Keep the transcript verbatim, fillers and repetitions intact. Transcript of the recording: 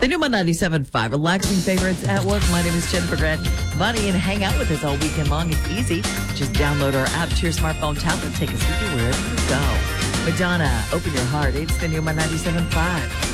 The new ninety-seven point five relaxing favorites at work. My name is Jennifer Grant. Buddy, and hang out with us all weekend long. It's easy. Just download our app to your smartphone, tablet. Take us with you wherever you go. Madonna, open your heart. It's the new ninety-seven point five.